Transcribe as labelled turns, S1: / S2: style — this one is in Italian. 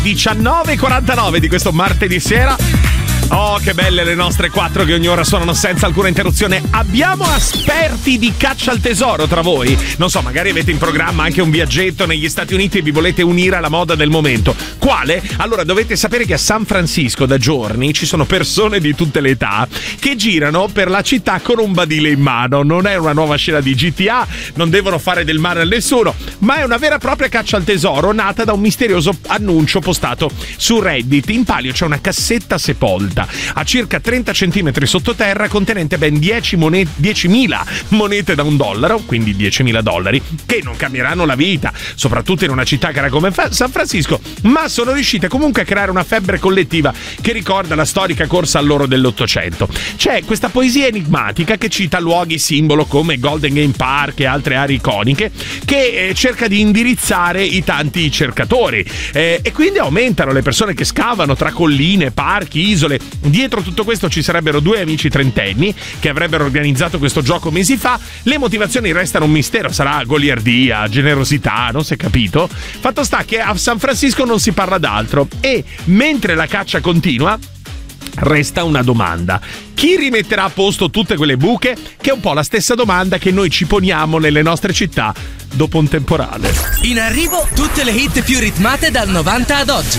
S1: 19:49 di questo martedì sera. Oh, che belle le nostre 4 che ogni ora suonano senza alcuna interruzione. Abbiamo esperti di caccia al tesoro tra voi? Non so, magari avete in programma anche un viaggetto negli Stati Uniti e vi volete unire alla moda del momento. Quale? Allora, dovete sapere che a San Francisco da giorni ci sono persone di tutte le età che girano per la città con un badile in mano. Non è una nuova scena di GTA, non devono fare del male a nessuno, ma è una vera e propria caccia al tesoro nata da un misterioso annuncio postato su Reddit. In palio c'è una cassetta sepolta a circa 30 centimetri sottoterra, contenente ben 10.000 monete da $1, quindi $10.000, che non cambieranno la vita, soprattutto in una città cara come San Francisco, ma sono riuscite comunque a creare una febbre collettiva che ricorda la storica corsa all'oro dell'Ottocento. C'è questa poesia enigmatica che cita luoghi simbolo come Golden Gate Park e altre aree iconiche, che cerca di indirizzare i tanti cercatori, e quindi aumentano le persone che scavano tra colline, parchi, isole. Dietro tutto questo ci sarebbero due amici trentenni che avrebbero organizzato questo gioco mesi fa. Le motivazioni restano un mistero, sarà goliardia, generosità, non si è capito. Fatto sta che a San Francisco non si parla d'altro, e mentre la caccia continua resta una domanda: chi rimetterà a posto tutte quelle buche? Che è un po' la stessa domanda che noi ci poniamo nelle nostre città dopo un temporale.
S2: In arrivo tutte le hit più ritmate dal 90 ad oggi.